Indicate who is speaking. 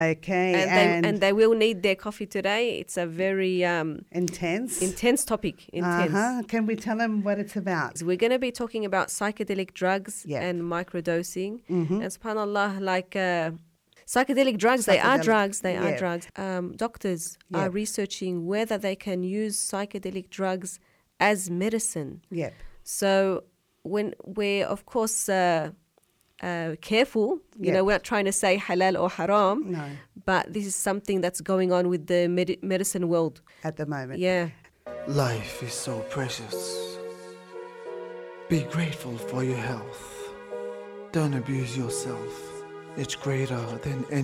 Speaker 1: Okay.
Speaker 2: And they will need their coffee today. It's a very
Speaker 1: intense
Speaker 2: topic. Intense.
Speaker 1: Can we tell them what it's about?
Speaker 2: So we're going to be talking about psychedelic drugs and microdosing. And subhanAllah, like psychedelic drugs, they are drugs. They are drugs. Doctors are researching whether they can use psychedelic drugs as medicine.
Speaker 1: Yep.
Speaker 2: So when we're, of course, careful, you know, we're not trying to say halal or haram, but this is something that's going on with the medicine world
Speaker 1: at the moment.
Speaker 2: Yeah.
Speaker 3: Life is so precious. Be grateful for your health. Don't abuse yourself. It's greater than any